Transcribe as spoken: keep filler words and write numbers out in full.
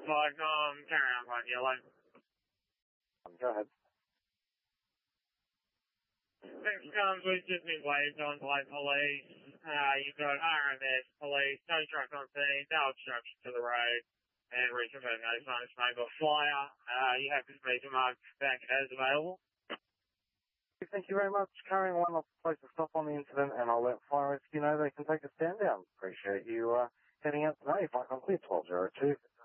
five, um, carry on one yellow. Go ahead. Six comes with just been waved on by police. Uh, you've got R M S police, no truck on scene, no obstruction to the road, and reconfirm no sign of smoke or fire. Uh, you have to speak to Mark back as available. Thank you very much. Carrying one, I'll place a stop on the incident and I'll let fire rescue know they can take a stand down. Appreciate you uh, heading out today. Flight complete twelve oh two.